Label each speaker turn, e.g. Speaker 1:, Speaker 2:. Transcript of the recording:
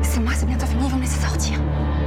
Speaker 1: C'est moi, c'est bientôt fini, ils vont me laisser sortir.